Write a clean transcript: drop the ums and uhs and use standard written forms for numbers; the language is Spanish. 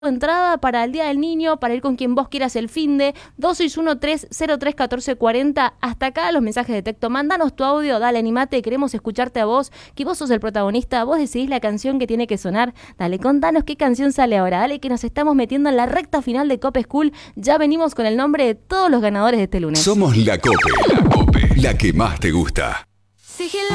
entrada para el Día del Niño, para ir con quien vos quieras el finde, 2613-031440. Hasta acá los mensajes de texto. Mándanos tu audio, dale, animate, queremos escucharte a vos, que vos sos el protagonista, vos decidís la canción que tiene que sonar. Dale, contanos qué canción sale ahora, dale, que nos estamos metiendo en la recta final de Cope School. Ya venimos con el nombre de todos los ganadores de este lunes. Somos la Cope, la que más te gusta.